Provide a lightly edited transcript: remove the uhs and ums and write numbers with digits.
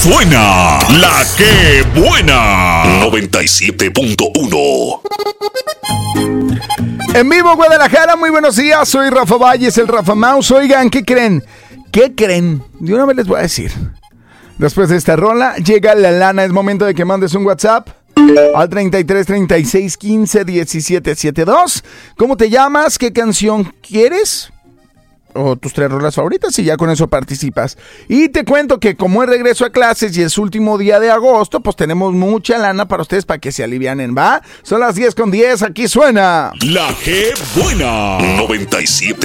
suena la que buena. 97.1. En vivo, Guadalajara, muy buenos días. Soy Rafa Valles, el Rafa Mouse. Oigan, ¿qué creen? ¿Qué creen? De una vez les voy a decir. Después de esta rola, llega la lana. Es momento de que mandes un WhatsApp al 33 36 15 17 72. ¿Cómo te llamas? ¿Qué canción quieres? O tus 3 rolas favoritas y ya con eso participas. Y te cuento que como es regreso a clases y es último día de agosto, pues tenemos mucha lana para ustedes para que se alivianen, ¿va? Son las 10:10, aquí suena La que buena. 97.